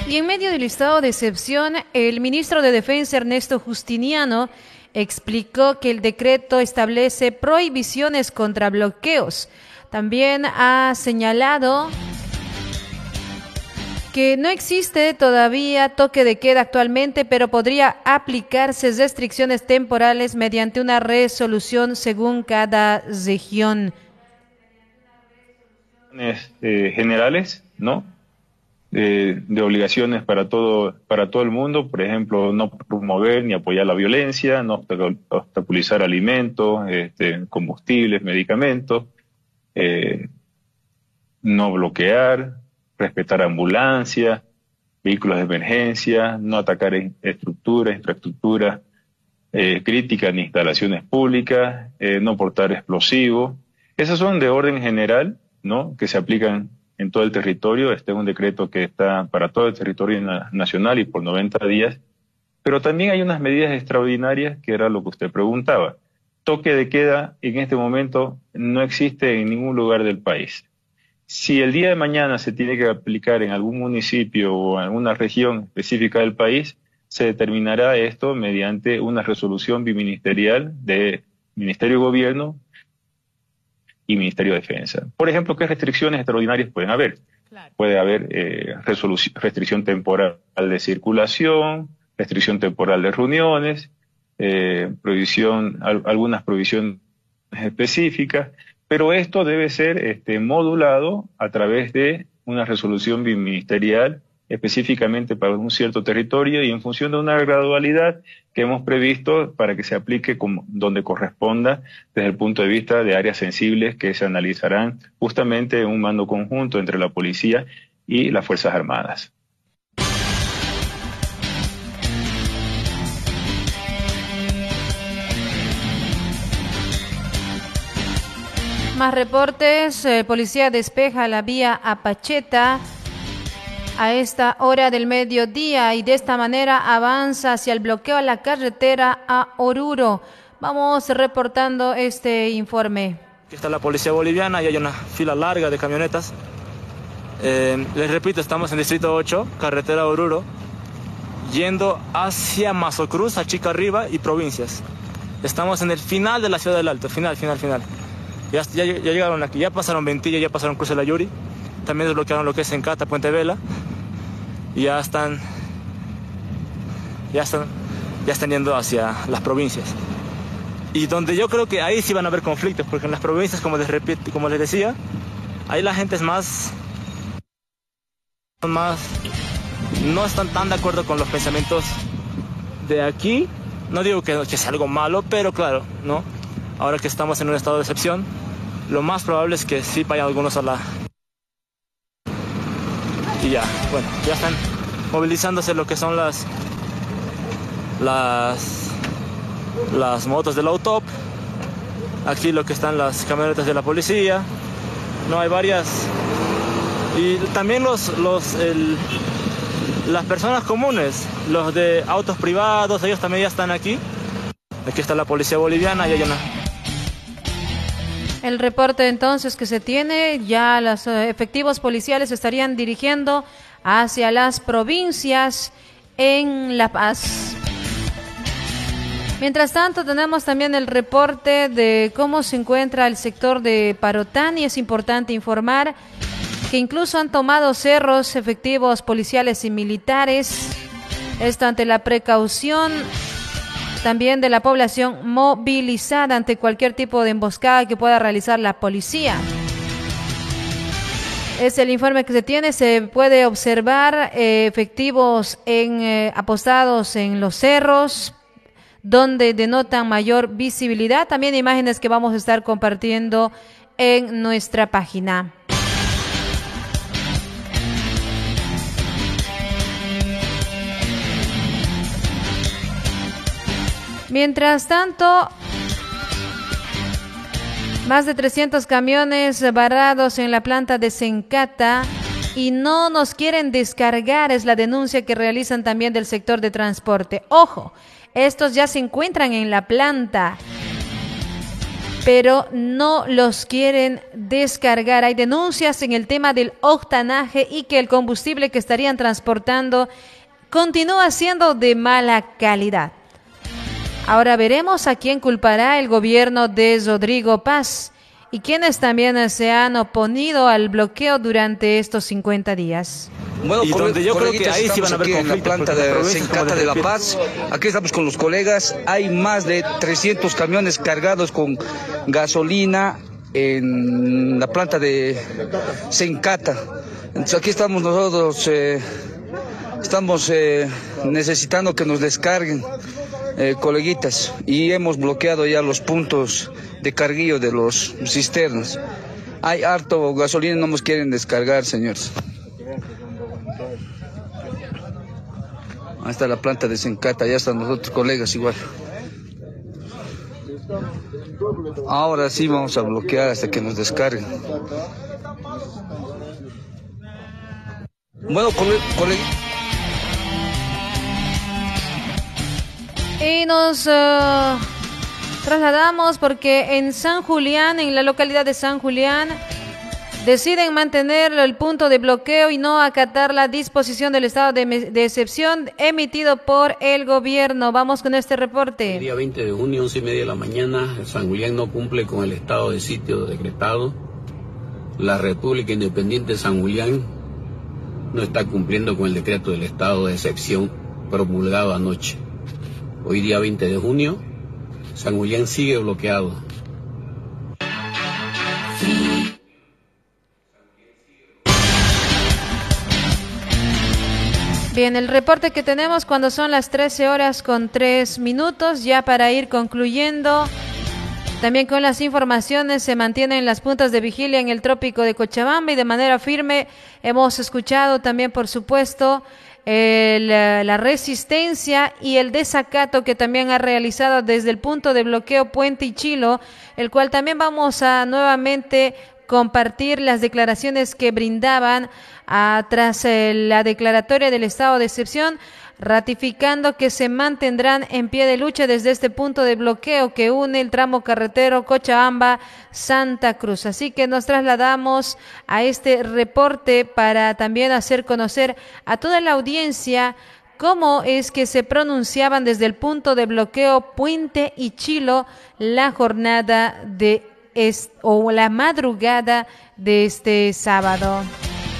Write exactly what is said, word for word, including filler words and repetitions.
Y en medio del estado de excepción, el ministro de Defensa, Ernesto Justiniano, explicó que el decreto establece prohibiciones contra bloqueos. También ha señalado que no existe todavía toque de queda actualmente, pero podría aplicarse restricciones temporales mediante una resolución según cada región. Eh, generales, ¿no? De, de obligaciones para todo, para todo el mundo, por ejemplo, no promover ni apoyar la violencia, no obstaculizar alimentos, este, combustibles, medicamentos, eh, no bloquear, respetar ambulancias, vehículos de emergencia, no atacar estructuras, infraestructuras eh, críticas ni instalaciones públicas, eh, no portar explosivos. Esas son de orden general, ¿no? Que se aplican en todo el territorio. Este es un decreto que está para todo el territorio nacional y por noventa días. Pero también hay unas medidas extraordinarias, que era lo que usted preguntaba. Toque de queda en este momento no existe en ningún lugar del país. Si el día de mañana se tiene que aplicar en algún municipio o en alguna región específica del país, se determinará esto mediante una resolución biministerial de Ministerio de Gobierno y Ministerio de Defensa. Por ejemplo, ¿qué restricciones extraordinarias pueden haber? Claro. Puede haber eh, restricción temporal de circulación, restricción temporal de reuniones, eh, prohibición, al, algunas prohibiciones específicas, pero esto debe ser este, modulado a través de una resolución biministerial específicamente para un cierto territorio y en función de una gradualidad que hemos previsto para que se aplique como, donde corresponda desde el punto de vista de áreas sensibles que se analizarán justamente en un mando conjunto entre la policía y las Fuerzas Armadas. Más reportes. Eh, policía despeja la vía a Pacheta a esta hora del mediodía y de esta manera avanza hacia el bloqueo a la carretera a Oruro. Vamos reportando este informe. Aquí está la policía boliviana y hay una fila larga de camionetas. Eh, les repito, estamos en Distrito ocho, carretera Oruro, yendo hacia Mazocruz, Achicarriba y provincias. Estamos en el final de la ciudad del Alto, final, final, final. Ya, ya, ya llegaron aquí, ya pasaron Ventilla, ya pasaron Cruz de la Yuri. También desbloquearon lo que es Encata, Puente Vela. Y ya están, ya están, ya están yendo hacia las provincias. Y donde yo creo que ahí sí van a haber conflictos, porque en las provincias, como les repito, como les decía, ahí la gente es más, más, no están tan de acuerdo con los pensamientos de aquí. No digo que, que sea algo malo, pero claro, ¿no? Ahora que estamos en un estado de excepción, lo más probable es que sí vayan algunos a la... Y ya, bueno, ya están movilizándose lo que son las las las motos del Autop. Aquí lo que están las camionetas de la policía. No, hay varias. Y también los los el, las personas comunes, los de autos privados, ellos también ya están aquí. Aquí está la policía boliviana y hay una... El reporte entonces que se tiene, ya los efectivos policiales se estarían dirigiendo hacia las provincias en La Paz. Mientras tanto, tenemos también el reporte de cómo se encuentra el sector de Parotani. Es importante informar que incluso han tomado cerros efectivos policiales y militares. Esto ante la precaución también de la población movilizada ante cualquier tipo de emboscada que pueda realizar la policía. Es el informe que se tiene. Se puede observar eh, efectivos en, eh, apostados en los cerros, donde denotan mayor visibilidad. También imágenes que vamos a estar compartiendo en nuestra página. Mientras tanto, más de trescientos camiones varados en la planta de Sencata y no nos quieren descargar, es la denuncia que realizan también del sector de transporte. Ojo, estos ya se encuentran en la planta. pero no los quieren descargar. Hay denuncias en el tema del octanaje y que el combustible que estarían transportando continúa siendo de mala calidad. Ahora veremos a quién culpará el gobierno de Rodrigo Paz y quienes también se han oponido al bloqueo durante estos cincuenta días. Bueno, y donde yo creo que ahí sí van a haber aquí en la conflictos, planta de Sencata de La Paz. Aquí estamos con los colegas. Hay más de trescientos camiones cargados con gasolina en la planta de Sencata. Entonces aquí estamos nosotros, eh, estamos eh, necesitando que nos descarguen, eh, coleguitas, y hemos bloqueado ya los puntos de carguillo de los cisternas. Hay harto gasolina, no nos quieren descargar, señores. Ahí está la planta de Sencata, ya están los otros colegas igual. Ahora sí vamos a bloquear hasta que nos descarguen. Bueno, colegas. Y nos uh, trasladamos porque en San Julián, en la localidad de San Julián, deciden mantener el punto de bloqueo y no acatar la disposición del estado de, de excepción emitido por el gobierno. Vamos con este reporte. El día veinte de junio, once y media de la mañana, San Julián no cumple con el estado de sitio decretado. La República Independiente de San Julián no está cumpliendo con el decreto del estado de excepción promulgado anoche. Hoy día veinte de junio, San Julián sigue bloqueado. Bien, el reporte que tenemos cuando son las trece horas con tres minutos, ya para ir concluyendo. También con las informaciones, se mantienen las puntas de vigilia en el trópico de Cochabamba y de manera firme hemos escuchado también, por supuesto, el, la resistencia y el desacato que también ha realizado desde el punto de bloqueo Puente y Chilo, el cual también vamos a nuevamente compartir las declaraciones que brindaban a, tras eh, la declaratoria del estado de excepción, ratificando que se mantendrán en pie de lucha desde este punto de bloqueo que une el tramo carretero Cochabamba-Santa Cruz. Así que nos trasladamos a este reporte para también hacer conocer a toda la audiencia cómo es que se pronunciaban desde el punto de bloqueo Puente y Chilo la jornada de est- o la madrugada de este sábado.